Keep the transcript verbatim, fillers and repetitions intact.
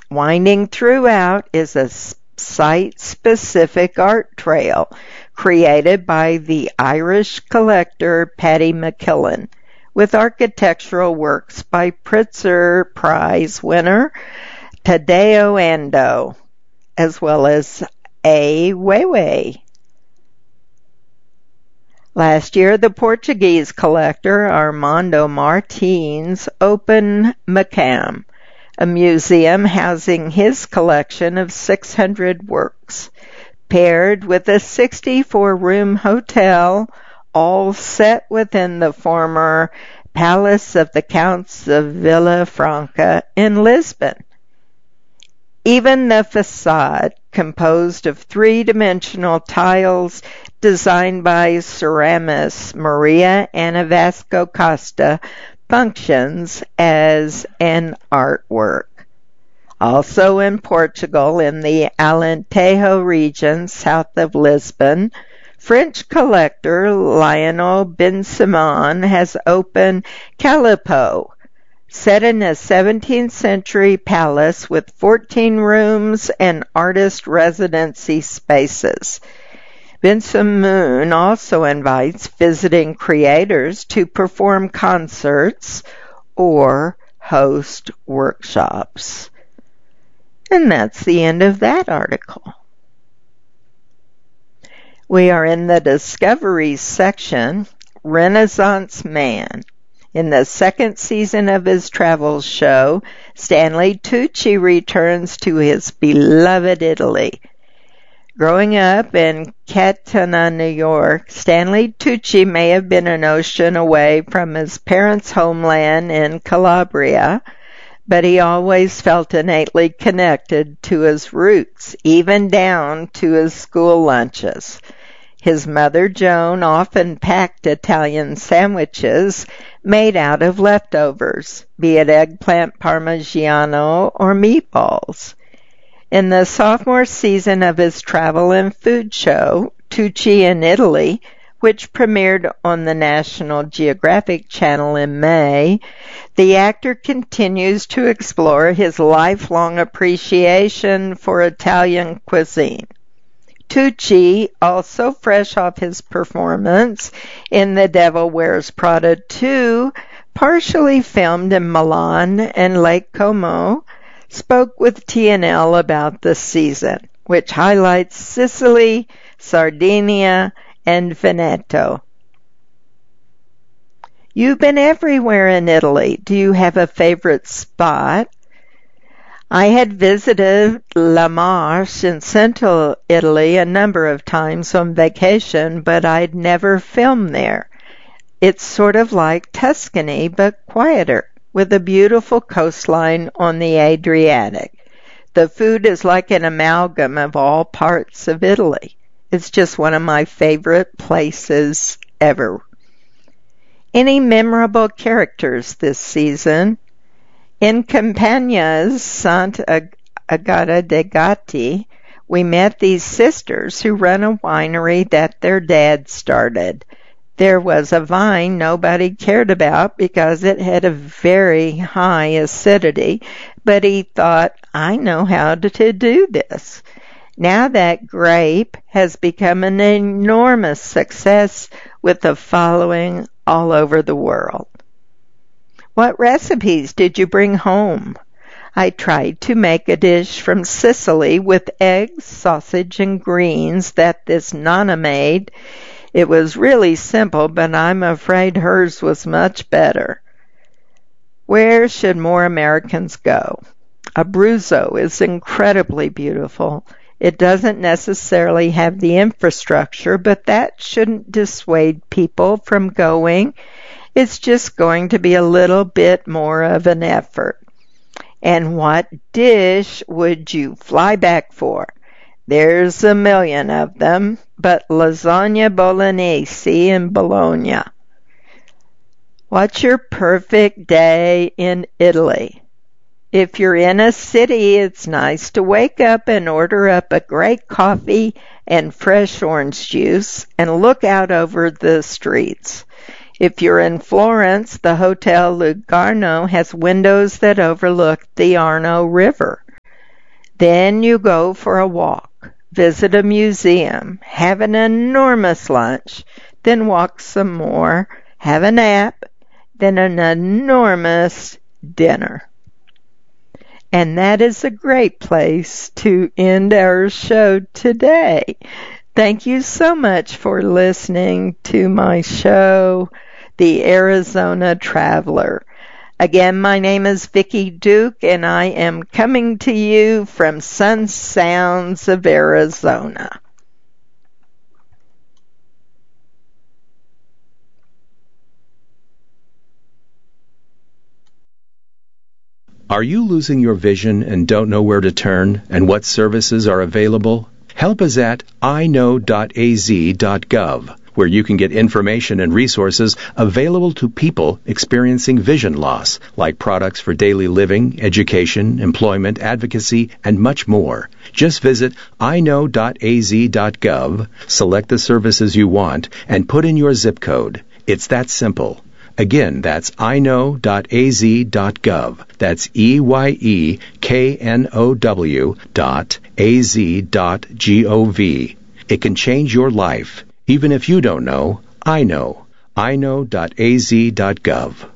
Winding throughout is a site-specific art trail created by the Irish collector Paddy McKillen, with architectural works by Pritzker Prize winner Tadeo Ando, as well as Ai Weiwei. Last year, the Portuguese collector Armando Martins opened MACAM, a museum housing his collection of six hundred works, paired with a sixty-four room hotel, all set within the former Palace of the Counts of Vila Franca in Lisbon. Even the facade, composed of three-dimensional tiles designed by ceramist Maria Ana Vasco Costa, functions as an artwork. Also in Portugal, in the Alentejo region south of Lisbon, French collector Lionel Bensimon has opened Calipo, set in a seventeenth century palace with fourteen rooms and artist residency spaces. Bensimon also invites visiting creators to perform concerts or host workshops. And that's the end of that article. We are in the Discovery section, Renaissance Man. In the second season of his travel show, Stanley Tucci returns to his beloved Italy. Growing up in Catania, New York, Stanley Tucci may have been an ocean away from his parents' homeland in Calabria, but he always felt innately connected to his roots, even down to his school lunches. His mother, Joan, often packed Italian sandwiches made out of leftovers, be it eggplant parmigiano or meatballs. In the sophomore season of his travel and food show, Tucci in Italy, which premiered on the National Geographic Channel in May, the actor continues to explore his lifelong appreciation for Italian cuisine. Tucci, also fresh off his performance in The Devil Wears Prada two, partially filmed in Milan and Lake Como, spoke with T N L about the season, which highlights Sicily, Sardinia, and Veneto. You've been everywhere in Italy. Do you have a favorite spot? I had visited La Marche in central Italy a number of times on vacation, but I'd never filmed there. It's sort of like Tuscany, but quieter, with a beautiful coastline on the Adriatic. The food is like an amalgam of all parts of Italy. It's just one of my favorite places ever. Any memorable characters this season? In Campagna's Sant'Agata dei Gatti, we met these sisters who run a winery that their dad started. There was a vine nobody cared about because it had a very high acidity, but he thought, I know how to do this. Now that grape has become an enormous success with a following all over the world. What recipes did you bring home? I tried to make a dish from Sicily with eggs, sausage, and greens that this Nonna made. It was really simple, but I'm afraid hers was much better. Where should more Americans go? Abruzzo is incredibly beautiful. It doesn't necessarily have the infrastructure, but that shouldn't dissuade people from going. It's just going to be a little bit more of an effort. And what dish would you fly back for? There's a million of them, but lasagna bolognese in Bologna. What's your perfect day in Italy? If you're in a city, it's nice to wake up and order up a great coffee and fresh orange juice and look out over the streets. If you're in Florence, the Hotel Lugarno has windows that overlook the Arno River. Then you go for a walk, visit a museum, have an enormous lunch, then walk some more, have a nap, then an enormous dinner. And that is a great place to end our show today. Thank you so much for listening to my show, The Arizona Traveler. Again, my name is Vicki Duke, and I am coming to you from Sun Sounds of Arizona. Are you losing your vision and don't know where to turn and what services are available? Help is at i know dot a z dot gov, where you can get information and resources available to people experiencing vision loss, like products for daily living, education, employment, advocacy, and much more. Just visit i know dot a z dot gov, select the services you want, and put in your zip code. It's that simple. Again, that's i know dot a z dot gov. That's E Y E K N O W dot A Z dot G O V. It can change your life. Even if you don't know, I know. i know dot a z dot gov.